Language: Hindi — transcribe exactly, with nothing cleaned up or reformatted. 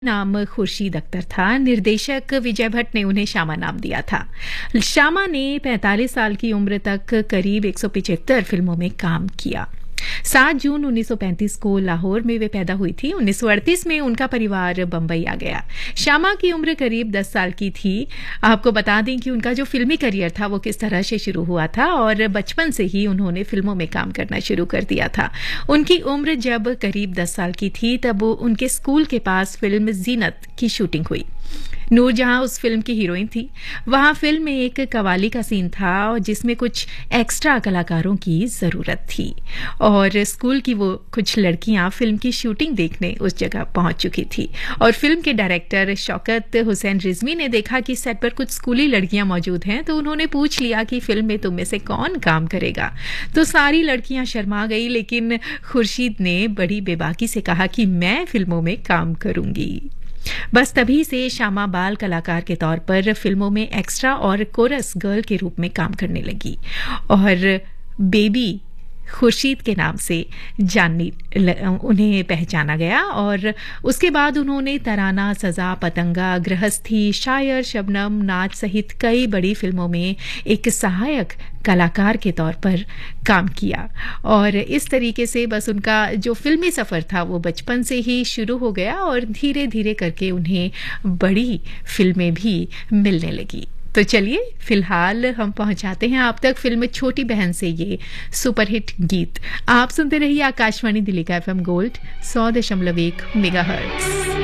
नाम खुर्शीद अख्तर था। निर्देशक विजय भट्ट ने उन्हें श्यामा नाम दिया था। श्यामा ने पैंतालीस साल की उम्र तक करीब एक सौ पचहत्तर फिल्मों में काम किया। सात जून उन्नीस सौ पैंतीस को लाहौर में वे पैदा हुई थी। उन्नीस सौ अड़तीस में उनका परिवार बंबई आ गया। श्यामा की उम्र करीब दस साल की थी। आपको बता दें कि उनका जो फिल्मी करियर था वो किस तरह से शुरू हुआ था और बचपन से ही उन्होंने फिल्मों में काम करना शुरू कर दिया था। उनकी उम्र जब करीब दस साल की थी तब उनके स्कूल के पास फिल्म जीनत की शूटिंग हुई। नूरजहां उस फिल्म की हीरोइन थी। वहां फिल्म में एक कवाली का सीन था और जिसमें कुछ एक्स्ट्रा कलाकारों की जरूरत थी और स्कूल की वो कुछ लड़कियां फिल्म की शूटिंग देखने उस जगह पहुंच चुकी थी और फिल्म के डायरेक्टर शौकत हुसैन रिजवी ने देखा कि सेट पर कुछ स्कूली लड़कियां मौजूद हैं, तो उन्होंने पूछ लिया कि फिल्म में तुम में से कौन काम करेगा। तो सारी लड़कियां शर्मा गई, लेकिन खुर्शीद ने बड़ी बेबाकी से कहा कि मैं फिल्मों में काम करूंगी। बस तभी से श्यामा बाल कलाकार के तौर पर फिल्मों में एक्स्ट्रा और कोरस गर्ल के रूप में काम करने लगी और बेबी खुर्शीद के नाम से जानने उन्हें पहचाना गया और उसके बाद उन्होंने तराना, सजा, पतंगा, गृहस्थी, शायर, शबनम, नाच सहित कई बड़ी फिल्मों में एक सहायक कलाकार के तौर पर काम किया और इस तरीके से बस उनका जो फिल्मी सफ़र था वो बचपन से ही शुरू हो गया और धीरे धीरे करके उन्हें बड़ी फिल्में भी मिलने लगी। तो चलिए फिलहाल हम पहुंचाते हैं आप तक फिल्म छोटी बहन से ये सुपरहिट गीत। आप सुनते रहिए आकाशवाणी दिल्ली का एफएम गोल्ड सौ दशमलव एक मेगाहर्ट्ज़।